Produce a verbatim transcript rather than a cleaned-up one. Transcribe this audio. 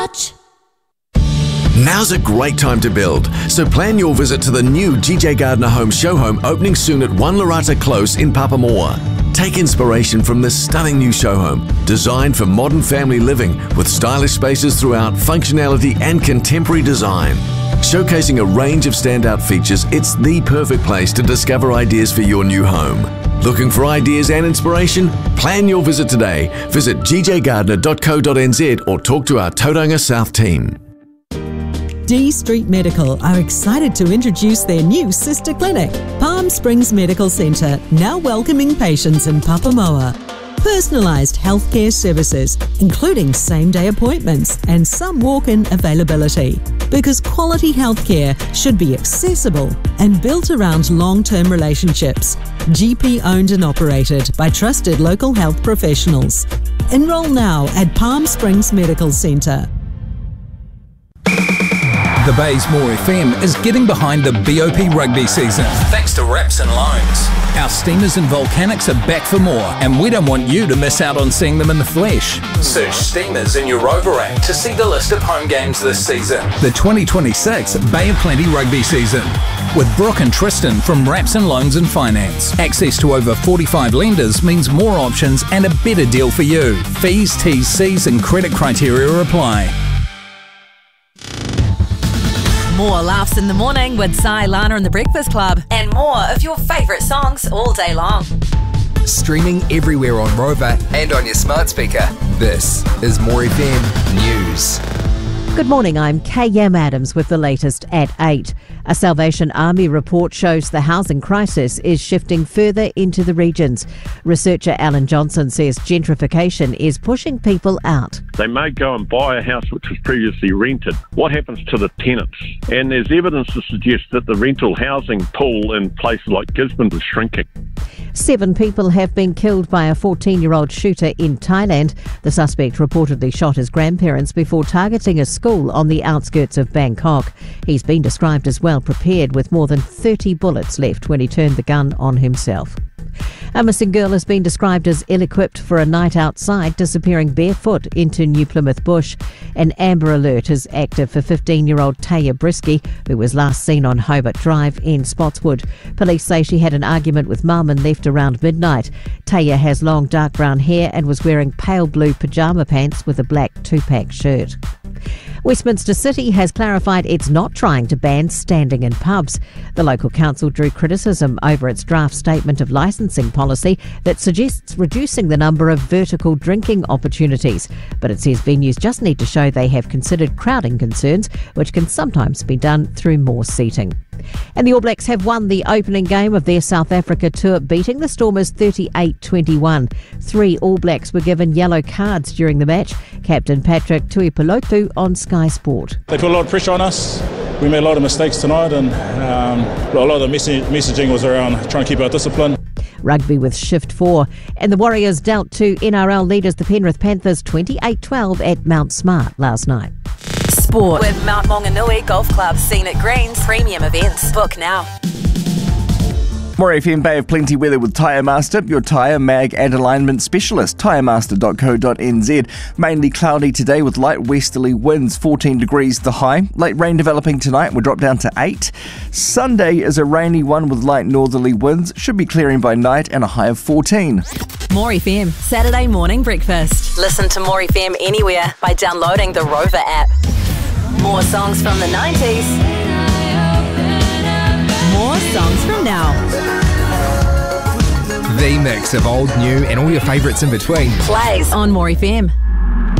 Now's a great time to build, so plan your visit to the new G J Gardner Home Show Home opening soon at One Larata Close in Papamoa. Take inspiration from this stunning new show home, designed for modern family living with stylish spaces throughout, functionality and contemporary design. Showcasing a range of standout features, it's the perfect place to discover ideas for your new home. Looking for ideas and inspiration? Plan your visit today. Visit g j gardner dot co dot n z or talk to our Tauranga South team. D Street Medical are excited to introduce their new sister clinic, Palm Springs Medical Centre, now welcoming patients in Papamoa. Personalised healthcare services, including same-day appointments and some walk-in availability. Because quality healthcare should be accessible and built around long-term relationships. G P owned and operated by trusted local health professionals. Enroll now at Palm Springs Medical Centre. The Baysmore F M is getting behind the B O P rugby season, thanks to Wraps and Loans. Our Steamers and Volcanics are back for more, and we don't want you to miss out on seeing them in the flesh. Search Steamers in your Rover app to see the list of home games this season. The twenty twenty-six Bay of Plenty rugby season. With Brooke and Tristan from Wraps and Loans and Finance. Access to over forty-five lenders means more options and a better deal for you. Fees, T's, C's and credit criteria apply. More laughs in the morning with Sai, Lana and the Breakfast Club, and more of your favourite songs all day long. Streaming everywhere on Rover and on your smart speaker. This is More F M News. Good morning, I'm K M Adams with the latest at eight. A Salvation Army report shows the housing crisis is shifting further into the regions. Researcher Alan Johnson says gentrification is pushing people out. They may go and buy a house which was previously rented. What happens to the tenants? And there's evidence to suggest that the rental housing pool in places like Gisborne is shrinking. Seven people have been killed by a fourteen-year-old shooter in Thailand. The suspect reportedly shot his grandparents before targeting a school on the outskirts of Bangkok. He's been described as well prepared with more than thirty bullets left when he turned the gun on himself. A missing girl has been described as ill-equipped for a night outside, disappearing barefoot into New Plymouth Bush. An Amber Alert is active for fifteen-year-old Taya Brisky, who was last seen on Hobart Drive in Spotswood. Police say she had an argument with mum and left around midnight. Taya has long dark brown hair and was wearing pale blue pyjama pants with a black two-pack shirt. Westminster City has clarified it's not trying to ban standing in pubs. The local council drew criticism over its draft statement of licensing policy that suggests reducing the number of vertical drinking opportunities. But it says venues just need to show they have considered crowding concerns, which can sometimes be done through more seating. And the All Blacks have won the opening game of their South Africa tour, beating the Stormers thirty-eight twenty-one. Three All Blacks were given yellow cards during the match. Captain Patrick Tuipulotu on Sky Sport. They put a lot of pressure on us. We made a lot of mistakes tonight, and um, a lot of the message- messaging was around trying to keep our discipline. Rugby with Shift four. And the Warriors dealt to N R L leaders the Penrith Panthers twenty-eight twelve at Mount Smart last night. Sport with Mount Maunganui Golf Club, Scenic Greens, premium events. Book now. More F M Bay of Plenty weather with Tyre Master, your tyre, mag and alignment specialist. tyre master dot co dot n z. Mainly cloudy today with light westerly winds, fourteen degrees the high. Late rain developing tonight, will drop down to eight. Sunday is a rainy one with light northerly winds. Should be clearing by night and a high of fourteen. More F M, Saturday morning breakfast. Listen to More F M anywhere by downloading the Rover app. More songs from the nineties. More songs from now. The mix of old, new and all your favourites in between. Plays on More F M.